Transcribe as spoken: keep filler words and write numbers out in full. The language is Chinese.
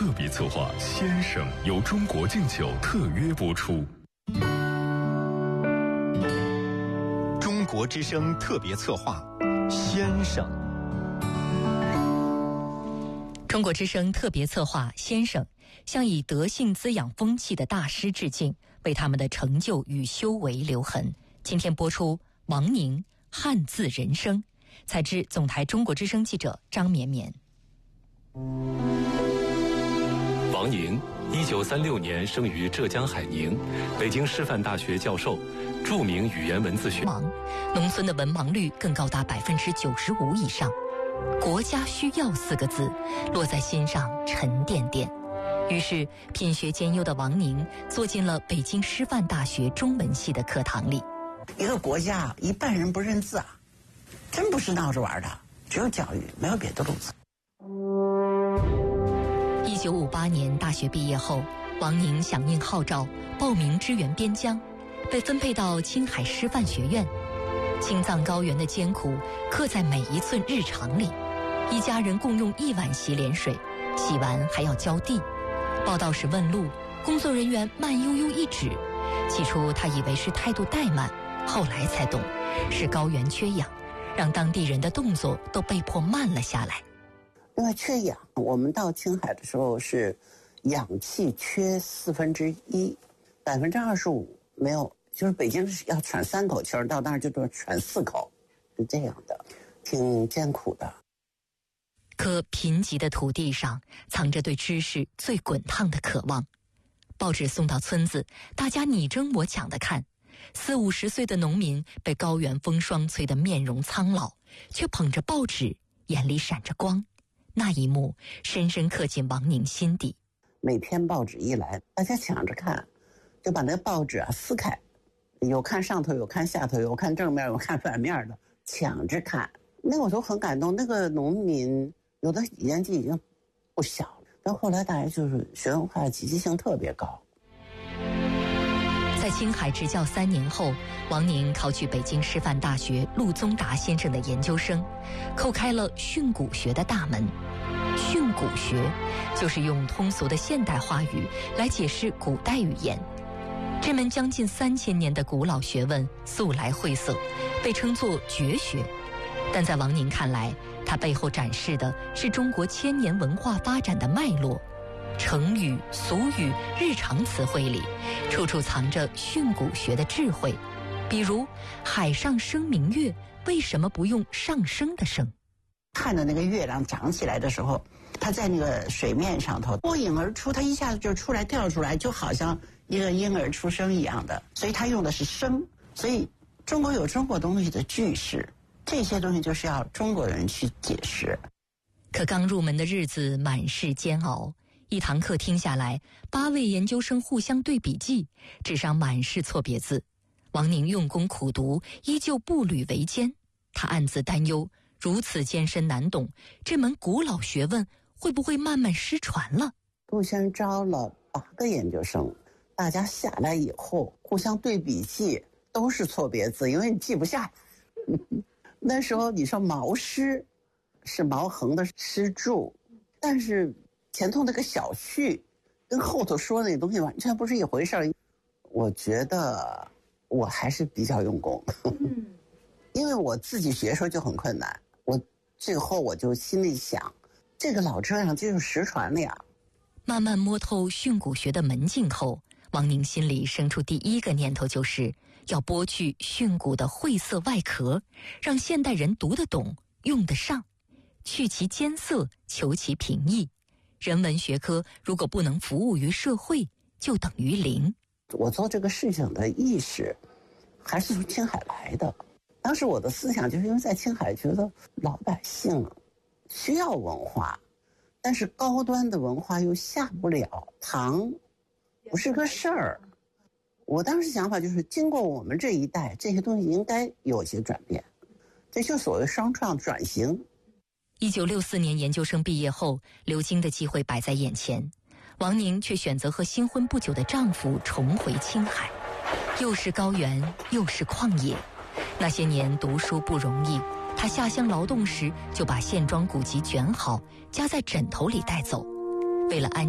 特别策划《先生》由中国敬酒特约播出。 中国之声特别策划《先生》。 中国之声特别策划《先生》向以德性滋养风气的大师致敬，为他们的成就与修为留痕。今天播出王宁汉字人生，采自总台中国之声记者张绵绵。 王宁，一九三六年生于浙江海宁，北京师范大学教授，著名语言文字学。 盲，农村的文盲率更高达百分之九十五以上。国家需要四个字落在心上沉甸甸。于是品学兼优的王宁坐进了北京师范大学中文系的课堂里。 一个国家一半人不认字啊，真不是闹着玩的，只有教育，没有别的路子。 一九五八年大学毕业后，王宁响应号召报名支援边疆，被分配到青海师范学院。青藏高原的艰苦刻在每一寸日常里，一家人共用一碗洗脸水，洗完还要浇地。报到时问路，工作人员慢悠悠一指，起初他以为是态度怠慢，后来才懂是高原缺氧，让当地人的动作都被迫慢了下来。 因为缺氧，我们到青海的时候是氧气缺四分之一，百分之二十五没有，就是北京是要喘三口气儿，到那儿就得喘四口，是这样的，挺艰苦的。 可贫瘠的土地上藏着对知识最滚烫的渴望。报纸送到村子，大家你争我抢地看，四五十岁的农民被高原风霜吹得面容苍老，却捧着报纸，眼里闪着光。那一幕深深刻进王宁心底。 每天报纸一来，大家抢着看，就把那个报纸啊撕开，有看上头，有看下头，有看正面，有看反面的，抢着看。那我都很感动。那个农民有的年纪已经不小了，但后来大家就是学文化积极性特别高。 在青海执教三年后，王宁考取北京师范大学陆宗达先生的研究生，叩开了训诂学的大门。训诂学就是用通俗的现代话语来解释古代语言。这门将近三千年的古老学问素来晦涩，被称作绝学。但在王宁看来，它背后展示的是中国千年文化发展的脉络。成语、俗语、日常词汇里，处处藏着训诂学的智慧。比如海上生明月，为什么不用上升的升？ 看着那个月亮长起来的时候，它在那个水面上头脱颖而出，它一下子就出来跳出来，就好像一个婴儿出生一样的，所以它用的是升。所以中国有中国东西的句式，这些东西就是要中国人去解释。 可刚入门的日子满是煎熬，一堂课听下来，八位研究生互相对笔记，纸上满是错别字。王宁用功苦读，依旧步履维艰。他暗自担忧，如此艰深难懂，这门古老学问会不会慢慢失传了？ 陆先招了八个研究生，大家下来以后互相对笔记，都是错别字，因为你记不下。那时候你说毛诗是毛横的诗注，但是前头那个小序跟后头说的那东西完全不是一回事儿。我觉得我还是比较用功，嗯，因为我自己学的时候就很困难，我最后我就心里想，这个老这样就是实传的呀。 慢慢摸透训诂学的门径后，王宁心里生出第一个念头，就是要剥去训诂的晦涩外壳，让现代人读得懂、用得上，去其艰涩，求其平易。人文学科如果不能服务于社会，就等于零。 我做这个事情的意识还是从青海来的。当时我的思想就是因为在青海觉得老百姓需要文化，但是高端的文化又下不了堂，不是个事儿。我当时想法就是经过我们这一代，这些东西应该有些转变，这就所谓双创转型。 一九六四年研究生毕业后，留京的机会摆在眼前，王宁却选择和新婚不久的丈夫重回青海。又是高原，又是旷野，那些年读书不容易，她下乡劳动时就把线装古籍卷好，夹在枕头里带走。为了安